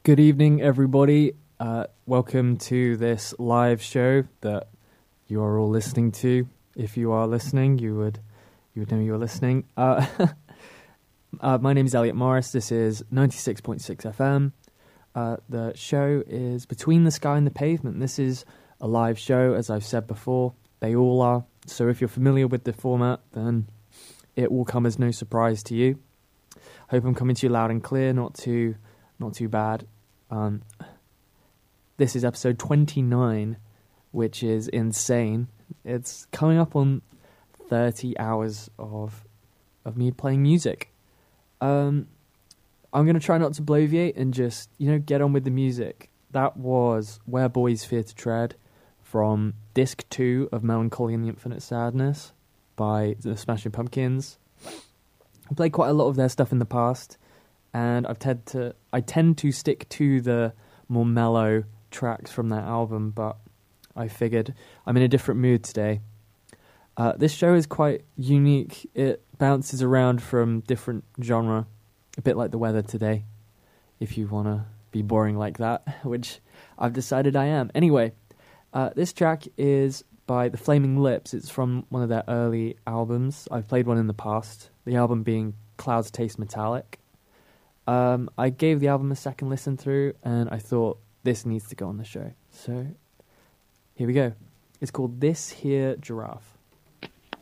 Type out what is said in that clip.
Good evening, everybody. Welcome to this live show that you are all listening to. If you are listening, you would know you are listening. My name is Elliot Morris. This is 96.6 FM. The show is Between the Sky and the Pavement. This is a live show, as I've said before. They all are. So if you're familiar with the format, then it will come as no surprise to you. Hope I'm coming to you loud and clear, not too bad. This is episode 29, which is insane. It's coming up on 30 hours of me playing music. I'm going to try not to bloviate and just, get on with the music. That was Where Boys Fear to Tread from Disc 2 of Melancholy and the Infinite Sadness by the Smashing Pumpkins. I played quite a lot of their stuff in the past, and I tend to stick to the more mellow tracks from that album, but I figured I'm in a different mood today. This show is quite unique. It bounces around from different genre, a bit like the weather today, if you want to be boring like that, which I've decided I am. Anyway, this track is by The Flaming Lips. It's from one of their early albums. I've played one in the past, the album being Clouds Taste Metallic. I gave the album a second listen through, and I thought this needs to go on the show. So, here we go. It's called This Here Giraffe.